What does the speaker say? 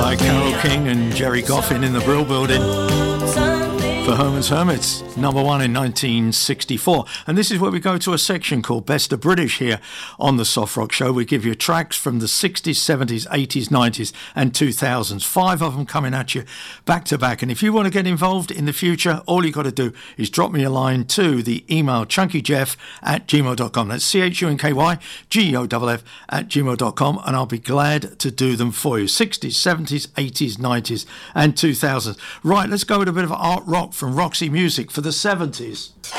Carole King and Jerry Goffin in the Brill Building for Herman's Hermits, number one in 1964. And this is where we go to a section called Best of British here on the Soft Rock Show. We give you tracks from the 60s, 70s, 80s, 90s and 2000s. 5 of them coming at you back to back. And if you want to get involved in the future, all you got to do is drop me a line to the email chunkyjeff@gmail.com. That's CHUNKYGEOFF@gmail.com, and I'll be glad to do them for you. 60s, 70s, 80s, 90s and 2000s. Right, let's go with a bit of art rock from Roxy Music for the 70s.